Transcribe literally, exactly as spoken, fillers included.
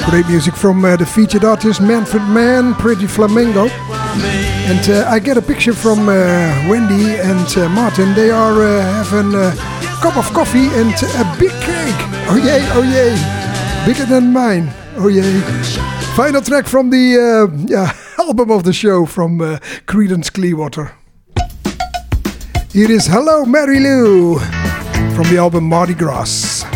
Great music from uh, the featured artist Manfred Mann, Pretty Flamingo. And uh, I get a picture from uh, Wendy and uh, Martin. They are uh, having a cup of coffee and a big cake. Oh yay, oh yay. Bigger than mine. Oh yay. Final track from the uh, yeah, album of the show from uh, Creedence Clearwater. Here is Hello Mary Lou from the album Mardi Gras.